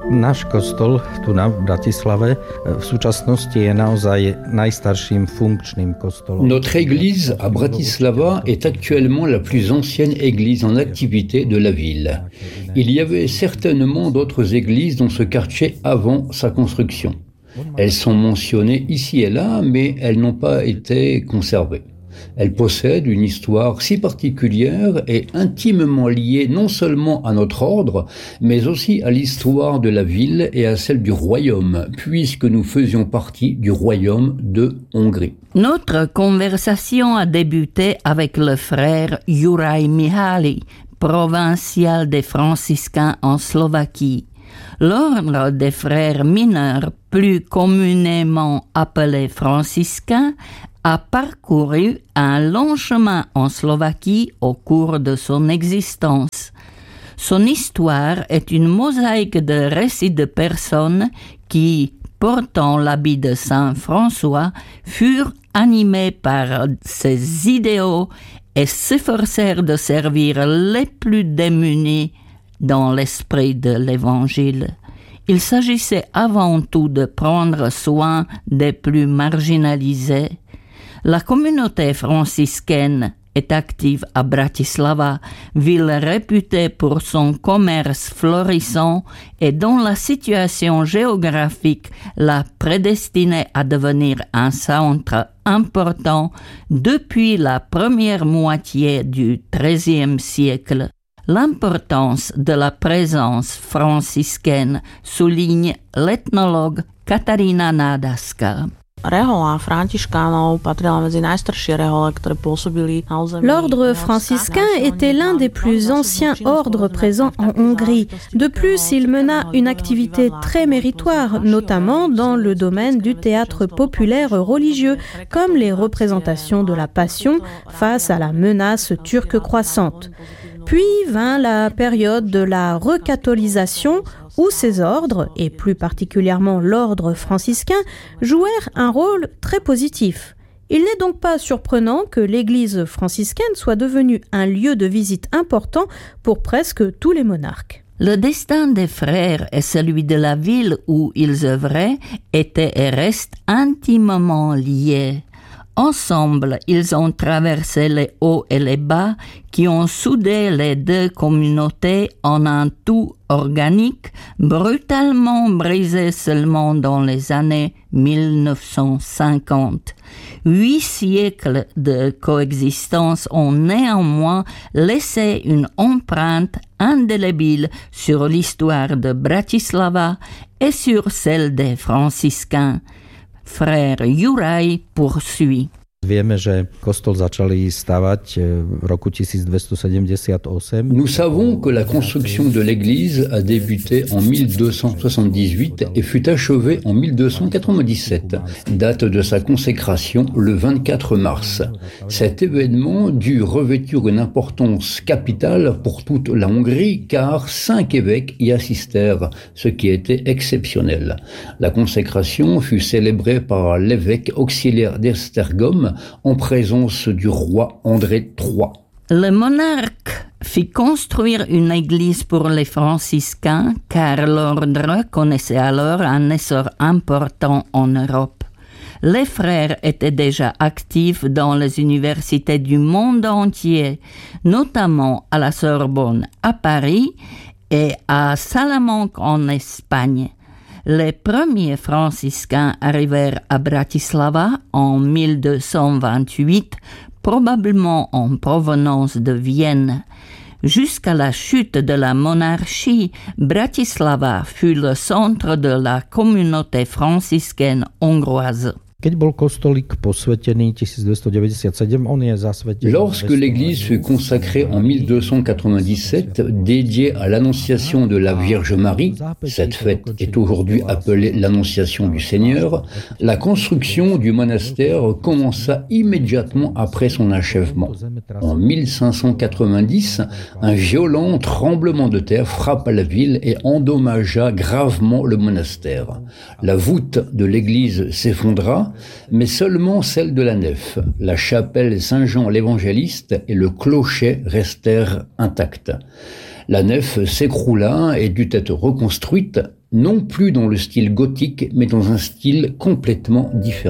Náš kostol tu v Bratislave v súčasnosti je naozaj najstarším funkčným kostolom. Notre église à Bratislava est actuellement la plus ancienne église en activité de la ville. Il y avait certainement d'autres églises dans ce quartier avant sa construction. Elles sont mentionnées ici et là, mais elles n'ont pas été conservées. Elle possède une histoire si particulière et intimement liée non seulement à notre ordre, mais aussi à l'histoire de la ville et à celle du royaume, puisque nous faisions partie du royaume de Hongrie. Notre conversation a débuté avec le frère Juraj Mihály, provincial des franciscains en Slovaquie. L'ordre des frères mineurs, plus communément appelés franciscains, a parcouru un long chemin en Slovaquie au cours de son existence. Son histoire est une mosaïque de récits de personnes qui, portant l'habit de Saint François, furent animés par ses idéaux et s'efforcèrent de servir les plus démunis dans l'esprit de l'Évangile. Il s'agissait avant tout de prendre soin des plus marginalisés. La communauté franciscaine est active à Bratislava, ville réputée pour son commerce florissant et dont la situation géographique l'a prédestinée à devenir un centre important depuis la première moitié du XIIIe siècle. L'importance de la présence franciscaine souligne l'ethnologue Katarína Nádaska. L'ordre franciscain était l'un des plus anciens ordres présents en Hongrie. De plus, il mena une activité très méritoire, notamment dans le domaine du théâtre populaire religieux, comme les représentations de la Passion face à la menace turque croissante. Puis vint la période de la recatholisation où ces ordres, et plus particulièrement l'ordre franciscain, jouèrent un rôle très positif. Il n'est donc pas surprenant que l'église franciscaine soit devenue un lieu de visite important pour presque tous les monarques. Le destin des frères et celui de la ville où ils œuvraient étaient et restent intimement liés. Ensemble, ils ont traversé les hauts et les bas qui ont soudé les deux communautés en un tout organique, brutalement brisé seulement dans les années 1950. 8 siècles de coexistence ont néanmoins laissé une empreinte indélébile sur l'histoire de Bratislava et sur celle des franciscains. Frère Juraj poursuit. Vieme, že kostol začali stavať v roku 1278. Nous savons que la construction de l'église a débuté en 1278 et fut achevée en 1297, date de sa consécration le 24 mars. Cet événement dut revêtir une importance capitale pour toute la Hongrie car 5 évêques y assistèrent, ce qui était exceptionnel. La consécration fut célébrée par l'évêque auxiliaire d'Esztergom en présence du roi André III. Le monarque fit construire une église pour les franciscains car l'ordre connaissait alors un essor important en Europe. Les frères étaient déjà actifs dans les universités du monde entier, notamment à la Sorbonne à Paris et à Salamanque en Espagne. Les premiers franciscains arrivèrent à Bratislava en 1228, probablement en provenance de Vienne. Jusqu'à la chute de la monarchie, Bratislava fut le centre de la communauté franciscaine hongroise. Keď bol kostolík posvetený 1297, on je zasvetený. Lorsque l'église fut consacrée en 1297, dédiée à l'Annonciation de la Vierge Marie, cette fête est aujourd'hui appelée l'Annonciation du Seigneur, la construction du monastère commença immédiatement après son achèvement. En 1590, un violent tremblement de terre frappa la ville et endommagea gravement le monastère. La voûte de l'église s'effondra, mais seulement celle de la nef. La chapelle Saint-Jean l'Évangéliste et le clocher restèrent intacts. La nef s'écroula et dut être reconstruite, non plus dans le style gothique, mais dans un style complètement différent.